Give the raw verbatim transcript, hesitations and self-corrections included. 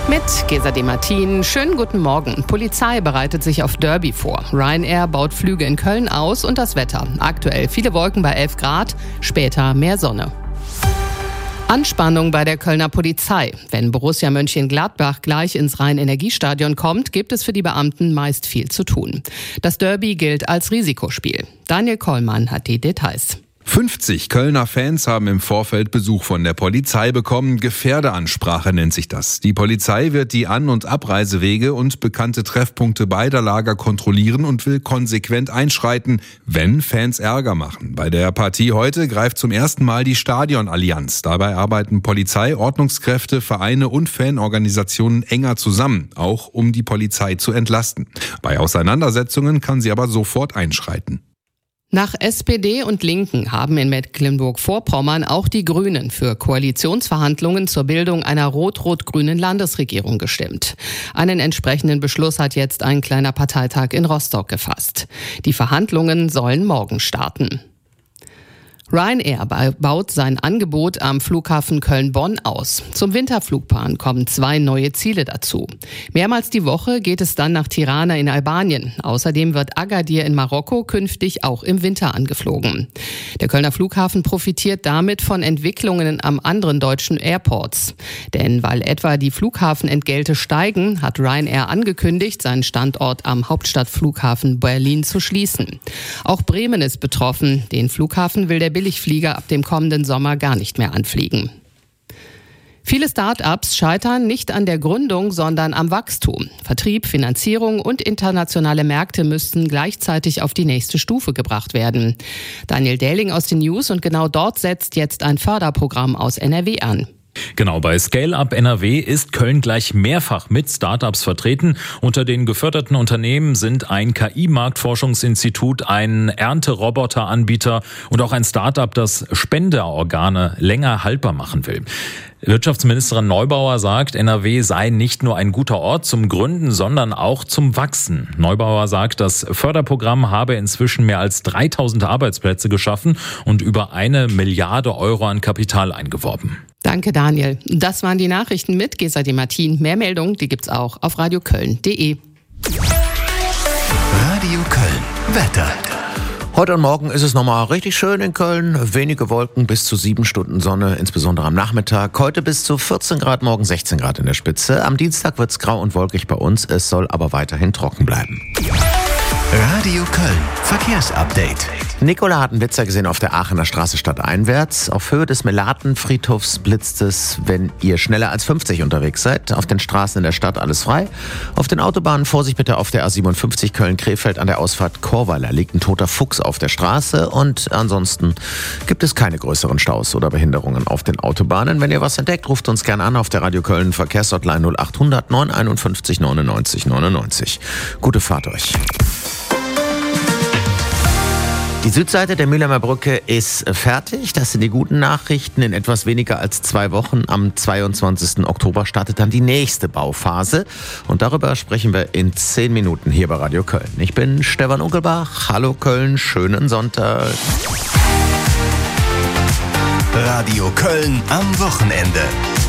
Mit Gesa Demartin. Schönen guten Morgen. Polizei bereitet sich auf Derby vor. Ryanair baut Flüge in Köln aus und das Wetter. Aktuell viele Wolken bei elf Grad, später mehr Sonne. Anspannung bei der Kölner Polizei. Wenn Borussia Mönchengladbach gleich ins Rhein-Energiestadion kommt, gibt es für die Beamten meist viel zu tun. Das Derby gilt als Risikospiel. Daniel Kollmann hat die Details. fünfzig Kölner Fans haben im Vorfeld Besuch von der Polizei bekommen. Gefährderansprache nennt sich das. Die Polizei wird die An- und Abreisewege und bekannte Treffpunkte beider Lager kontrollieren und will konsequent einschreiten, wenn Fans Ärger machen. Bei der Partie heute greift zum ersten Mal die Stadionallianz. Dabei arbeiten Polizei, Ordnungskräfte, Vereine und Fanorganisationen enger zusammen, auch um die Polizei zu entlasten. Bei Auseinandersetzungen kann sie aber sofort einschreiten. Nach S P D und Linken haben in Mecklenburg-Vorpommern auch die Grünen für Koalitionsverhandlungen zur Bildung einer rot-rot-grünen Landesregierung gestimmt. Einen entsprechenden Beschluss hat jetzt ein kleiner Parteitag in Rostock gefasst. Die Verhandlungen sollen morgen starten. Ryanair baut sein Angebot am Flughafen Köln-Bonn aus. Zum Winterflugplan kommen zwei neue Ziele dazu. Mehrmals die Woche geht es dann nach Tirana in Albanien. Außerdem wird Agadir in Marokko künftig auch im Winter angeflogen. Der Kölner Flughafen profitiert damit von Entwicklungen am anderen deutschen Airports. Denn weil etwa die Flughafenentgelte steigen, hat Ryanair angekündigt, seinen Standort am Hauptstadtflughafen Berlin zu schließen. Auch Bremen ist betroffen. Den Flughafen will der Billigflieger ab dem kommenden Sommer gar nicht mehr anfliegen. Viele Start-ups scheitern nicht an der Gründung, sondern am Wachstum. Vertrieb, Finanzierung und internationale Märkte müssten gleichzeitig auf die nächste Stufe gebracht werden. Daniel Dähling aus den News, und genau dort setzt jetzt ein Förderprogramm aus N R W an. Genau, bei Scale-Up N R W ist Köln gleich mehrfach mit Startups vertreten. Unter den geförderten Unternehmen sind ein K I-Marktforschungsinstitut, ein Ernteroboteranbieter und auch ein Startup, das Spenderorgane länger haltbar machen will. Wirtschaftsministerin Neubauer sagt, N R W sei nicht nur ein guter Ort zum Gründen, sondern auch zum Wachsen. Neubauer sagt, das Förderprogramm habe inzwischen mehr als dreitausend Arbeitsplätze geschaffen und über eine Milliarde Euro an Kapital eingeworben. Danke, Daniel. Das waren die Nachrichten mit Gesa Demartin. Mehr Meldungen, die gibt's auch auf radioköln punkt de. Radio Köln. Wetter. Heute und morgen ist es nochmal richtig schön in Köln. Wenige Wolken, bis zu sieben Stunden Sonne, insbesondere am Nachmittag. Heute bis zu vierzehn Grad, morgen sechzehn Grad in der Spitze. Am Dienstag wird's grau und wolkig bei uns. Es soll aber weiterhin trocken bleiben. Radio Köln. Verkehrsupdate. Nicola hat einen Blitzer gesehen auf der Aachener Straße stadteinwärts. Auf Höhe des Melatenfriedhofs blitzt es, wenn ihr schneller als fünfzig unterwegs seid. Auf den Straßen in der Stadt alles frei. Auf den Autobahnen Vorsicht bitte auf der A siebenundfünfzig Köln-Krefeld an der Ausfahrt Chorweiler. Liegt ein toter Fuchs auf der Straße und ansonsten gibt es keine größeren Staus oder Behinderungen auf den Autobahnen. Wenn ihr was entdeckt, ruft uns gerne an auf der Radio Köln Verkehrshotline null achthundert neunhunderteinundfünfzig neunundneunzig neunundneunzig. Gute Fahrt euch. Die Südseite der Mühlheimer Brücke ist fertig. Das sind die guten Nachrichten. In etwas weniger als zwei Wochen, am zweiundzwanzigsten Oktober, startet dann die nächste Bauphase. Und darüber sprechen wir in zehn Minuten hier bei Radio Köln. Ich bin Stefan Unkelbach. Hallo Köln, schönen Sonntag. Radio Köln am Wochenende.